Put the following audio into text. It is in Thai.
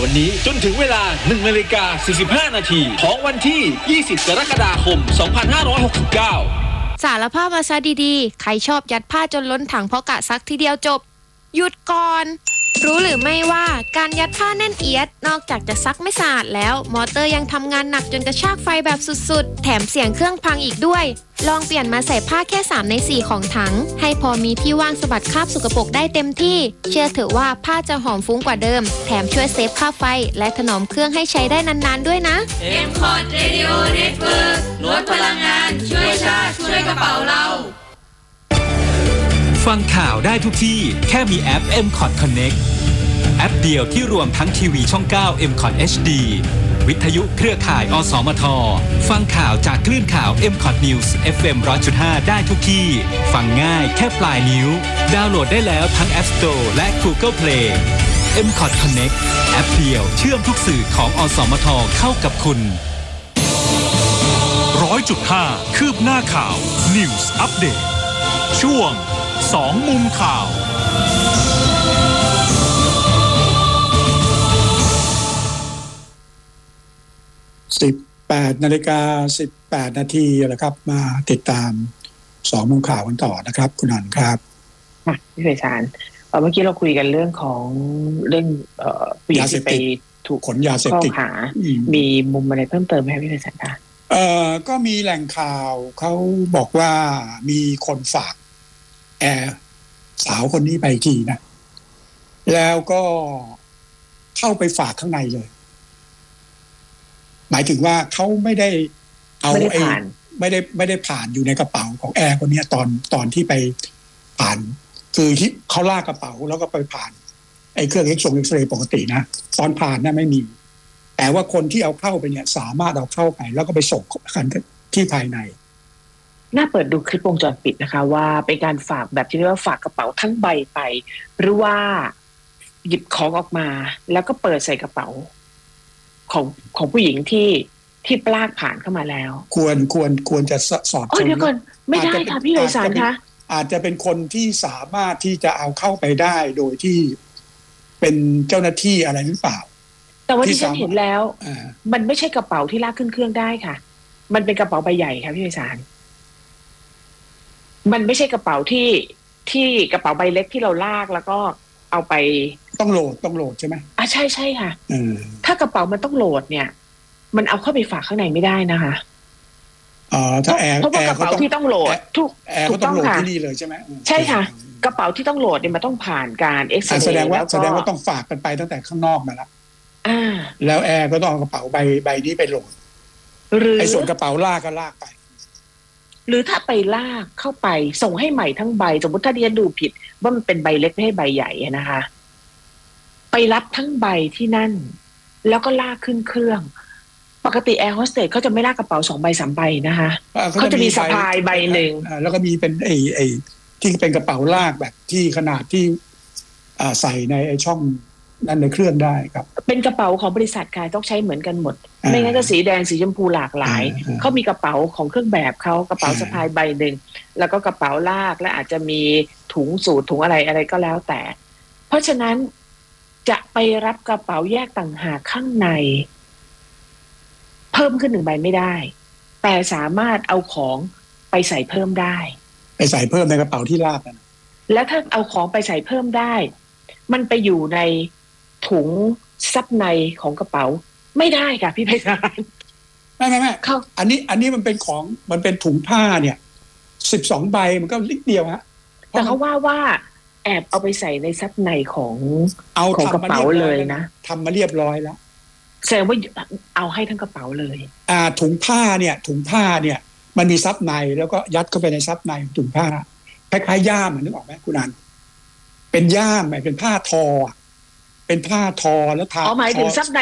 วันนี้จนถึงเวลา 1:45 นาทีของวันที่ 20 กรกฎาคม 2569 สารภาพมาซะดีๆใครชอบยัดผ้าจนล้นถังเพราะกะซักทีเดียวจบหยุดก่อนรู้หรือไม่ว่าการยัดผ้าแน่นเอียดนอกจากจะซักไม่สะอาดแล้วมอเตอร์ยังทำงานหนักจนกระชากไฟแบบสุดๆแถมเสียงเครื่องพังอีกด้วยลองเปลี่ยนมาใส่ผ้าแค่3 ใน 4ของถังให้พอมีที่ว่างสะบัดคราบสกปรกได้เต็มที่เชื่อเถอะว่าผ้าจะหอมฟุ้งกว่าเดิมแถมช่วยเซฟค่าไฟและถนอมเครื่องให้ใช้ได้นานๆด้วยนะ M-Cot Radio Network ลดพลังงานช่วยชาติช่วยกระเป๋าเราฟังข่าวได้ทุกที่แค่มีแอป M-Cot Connect แอปเดียวที่รวมทั้งทีวีช่อง 9 M-Cot HD วิทยุเครือข่ายอสมทฟังข่าวจากคลื่นข่าว M-Cot News FM 100.5 ได้ทุกที่ฟังง่ายแค่ปลายนิ้วดาวน์โหลดได้แล้วทั้ง App Store และ Google Play M-Cot Connect แอปเดียวเชื่อมทุกสื่อของอสมทเข้ากับคุณ 100.5 คืบหน้าข่าว News Update ช่วง2 มุมข่าว 18:18 น.นะครับมาติดตาม2 มุมข่าวกันต่อนะครับคุณนันครับพี่ไพศาลเมื่อกี้เราคุยกันเรื่องของเรื่องผู้หญิงที่ไปถูกขนยาเสพติดมีมุมอะไรเพิ่มเติมไหมพี่ไพศาลคะก็มีแหล่งข่าวเขาบอกว่ามีคนฝากแอร์สาวคนนี้ไปทีนะแล้วก็เข้าไปฝากข้างในเลยหมายถึงว่าเขาไม่ได้เอาไม่ได้ผ่านอยู่ในกระเป๋าของแอร์คนนี้ตอนที่ไปผ่านคือที่เขาลากกระเป๋าแล้วก็ไปผ่านไอ้เครื่องเอ็กซเรย์ปกตินะตอนผ่านน่ะไม่มีแต่ว่าคนที่เอาเข้าไปเนี่ยสามารถเอาเข้าไปแล้วก็ไปส่งกันที่ภายในน่าเปิดดูคลิปวงจรปิดนะคะว่าเป็นการฝากแบบที่เรียกว่าฝากกระเป๋าทั้งใบไปหรือว่าหยิบของออกมาแล้วก็เปิดใส่กระเป๋าของผู้หญิงที่ลากผ่านเข้ามาแล้วควรจะสอดเดี๋ยวก่อนไม่ได้ค่ะพี่ไพศาลคะอาจจะเป็นคนที่สามารถที่จะเอาเข้าไปได้โดยที่เป็นเจ้าหน้าที่อะไรหรือเปล่าแต่ว่าที่ฉันเห็นแล้วมันไม่ใช่กระเป๋าที่ลากขึ้นเครื่องได้ค่ะมันเป็นกระเป๋าใบใหญ่ค่ะพี่ไพศาลมันไม่ใช่กระเป๋าที่กระเป๋าใบเล็กที่เราลากแล้วก็เอาไปต้องโหลดใช่ไหมใช่ค่ะถ้ากระเป๋ามันต้องโหลดเนี่ยมันเอาเข้าไปฝากข้างในไม่ได้นะคะถ้าแอร์เพราะว่ากระเป๋าที่ต้องโหลดถูกต้องค่ะที่นี่เลยใช่ไหมใช่ค่ะกระเป๋าที่ต้องโหลดเนี่ยมันต้องผ่านการเอ็กซเรย์แสดงว่าต้องฝากกันไปตั้งแต่ข้างนอกมาแล้วแอร์ก็ต้องเอากระเป๋าใบนี้ไปโหลดหรือไอ้ส่วนกระเป๋าลากก็ลากไปหรือถ้าไปลากเข้าไปส่งให้ใหม่ทั้งใบสมมติถ้าดิฉันดูผิดว่ามันเป็นใบเล็กไม่ให้ใบใหญ่นะคะไปรับทั้งใบที่นั่นแล้วก็ลากขึ้นเครื่องปกติแอร์โฮสเตสเขาจะไม่ลากกระเป๋า2 ใบ 3 ใบนะคะเขาจะมีสะพายใบหนึ่งแล้วก็มีเป็นไอ้ที่เป็นกระเป๋าลากแบบที่ขนาดที่ใส่ในไอ้ช่องนั่นในเครื่องได้ครับเป็นกระเป๋าของบริษัทค่ะต้องใช้เหมือนกันหมดไม่งั้นก็สีแดงสีชมพูหลากหลายเขามีกระเป๋าของเครื่องแบบเขากระเป๋าสะพายใบหนึ่งแล้วก็กระเป๋าลากและอาจจะมีถุงสูทถุงอะไรก็แล้วแต่เพราะฉะนั้นจะไปรับกระเป๋าแยกต่างหากข้างในเพิ่มขึ้น1 ใบไม่ได้แต่สามารถเอาของไปใส่เพิ่มได้ไปใส่เพิ่มในกระเป๋าที่ลากนะแล้วถ้าเอาของไปใส่เพิ่มได้มันไปอยู่ในถุงซับในของกระเป๋าไม่ได้ค่ะพี่ไพศาลไม่อันนี้มันเป็นถุงผ้าเนี่ย12 ใบมันก็ลิดเดียวฮะแต่เขาว่าแอบเอาไปใส่ในซับในของกระเป๋าเลยนะทำมาเรียบร้อยแล้วแสดงว่าเอาให้ทั้งกระเป๋าเลยถุงผ้าเนี่ยมันมีซับในแล้วก็ยัดเข้าไปในซับในถุงผ้าคล้ายๆย่ามนึกออกไหมคุณนันเป็นย่ามเป็นผ้าทอแล้วทาหมายถึงซับใน